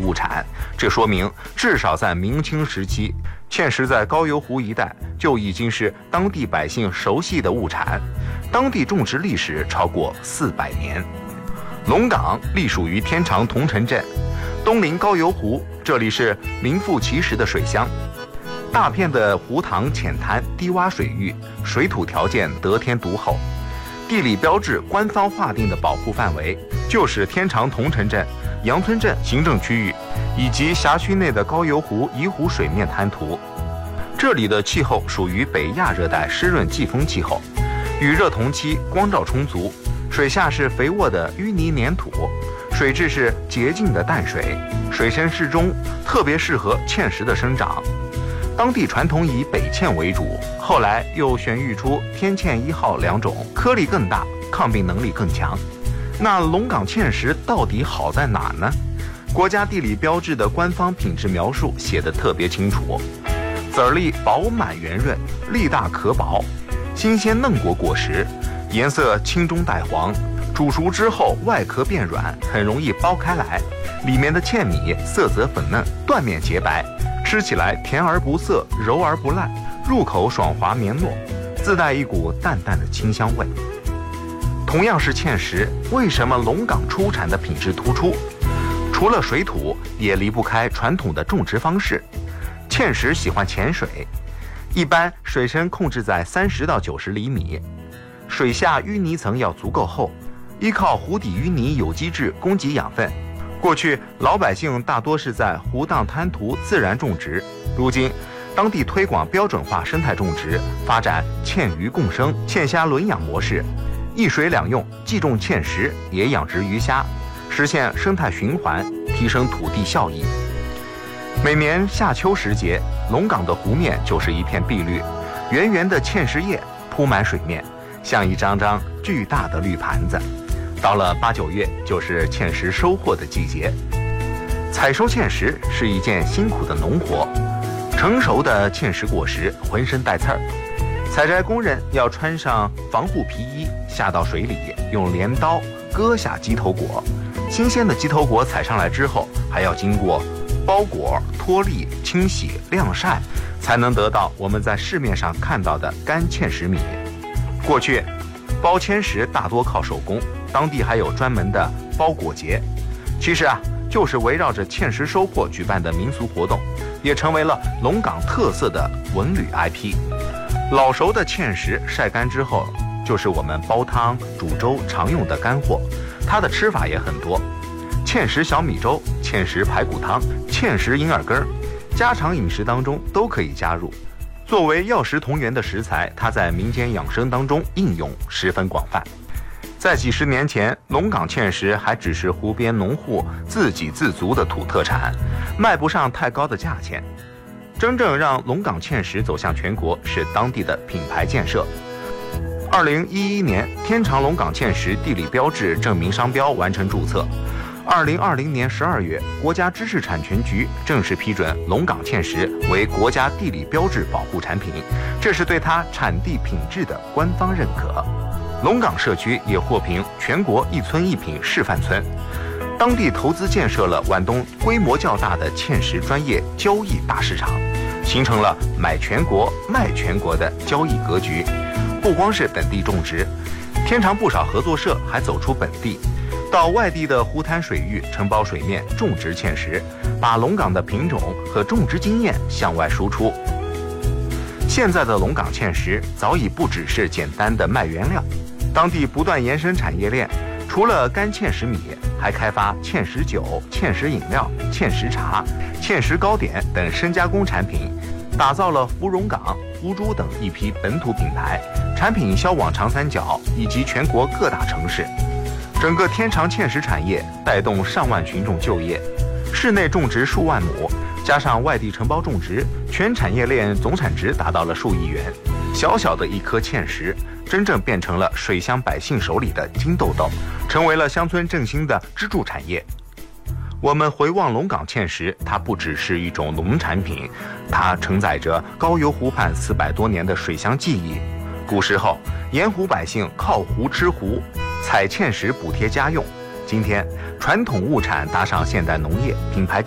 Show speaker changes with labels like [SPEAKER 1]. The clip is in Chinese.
[SPEAKER 1] 物产，这说明至少在明清时期，芡实在高邮湖一带就已经是当地百姓熟悉的物产，当地种植历史超过400年。龙岗隶属于天长桐城镇，东临高邮湖，这里是名副其实的水乡。大片的湖塘浅滩低洼水域，水土条件得天独厚。地理标志官方划定的保护范围就是天长桐城镇、杨村镇行政区域以及辖区内的高邮湖以湖水面滩涂。这里的气候属于北亚热带湿润季风气候，雨热同期，光照充足，水下是肥沃的淤泥粘土，水质是洁净的淡水，水深适中，特别适合芡实的生长。当地传统以北芡为主，后来又选育出天芡1号2种，颗粒更大，抗病能力更强。那龙岗芡实到底好在哪呢？国家地理标志的官方品质描述写得特别清楚：籽儿粒饱满圆润，粒大壳薄，新鲜嫩果果实，颜色青中带黄，煮熟之后外壳变软，很容易剥开来，里面的芡米色泽粉嫩，断面洁白，吃起来甜而不涩，柔而不烂，入口爽滑绵糯，自带一股淡淡的清香味。同样是芡实，为什么龙岗出产的品质突出？除了水土，也离不开传统的种植方式。芡实喜欢浅水，一般水深控制在30到90厘米，水下淤泥层要足够厚，依靠湖底淤泥有机质供给养分。过去老百姓大多是在湖荡滩涂自然种植，如今当地推广标准化生态种植，发展芡鱼共生、芡虾轮养模式，一水两用，既种芡实也养殖鱼虾，实现生态循环，提升土地效益。每年夏秋时节，龙岗的湖面就是一片碧绿，圆圆的芡实叶铺满水面，像一张张巨大的绿盘子。到了8、9月，就是芡实收获的季节。采收芡实是一件辛苦的农活，成熟的芡实果实浑身带刺儿，采摘工人要穿上防护皮衣，下到水里，用镰刀割下鸡头果。新鲜的鸡头果采上来之后，还要经过包裹、脱粒、清洗、晾晒，才能得到我们在市面上看到的干芡实米。过去包芡实大多靠手工，当地还有专门的包果节，其实就是围绕着芡实收获举办的民俗活动，也成为了龙岗特色的文旅 IP。老熟的芡实晒干之后，就是我们煲汤、煮粥常用的干货，它的吃法也很多：芡实小米粥、芡实排骨汤、芡实银耳羹，家常饮食当中都可以加入。作为药食同源的食材，它在民间养生当中应用十分广泛。在几十年前，龙岗芡实还只是湖边农户自给自足的土特产，卖不上太高的价钱。真正让龙岗芡实走向全国是当地的品牌建设。2011年，天长龙岗芡实地理标志证明商标完成注册。2020年12月，国家知识产权局正式批准龙岗芡实为国家地理标志保护产品，这是对它产地品质的官方认可。龙岗社区也获评全国一村一品示范村，当地投资建设了皖东规模较大的芡实专业交易大市场，形成了买全国卖全国的交易格局。不光是本地种植，天长不少合作社还走出本地，到外地的湖滩水域承包水面种植芡实，把龙岗的品种和种植经验向外输出。现在的龙岗芡实早已不只是简单的卖原料，当地不断延伸产业链，除了干芡实米，还开发芡实酒、芡实饮料、芡实茶、芡实糕点等深加工产品，打造了芙蓉岗、湖珠等一批本土品牌，产品销往长三角以及全国各大城市。整个天长芡实产业带动上万群众就业，室内种植数万亩，加上外地承包种植，全产业链总产值达到了数亿元。小小的一颗芡实，真正变成了水乡百姓手里的金豆豆，成为了乡村振兴的支柱产业。我们回望龙岗芡实，它不只是一种农产品，它承载着高邮湖畔400多年的水乡记忆。古时候，沿湖百姓靠湖吃湖，采芡实补贴家用。今天，传统物产搭上现代农业，品牌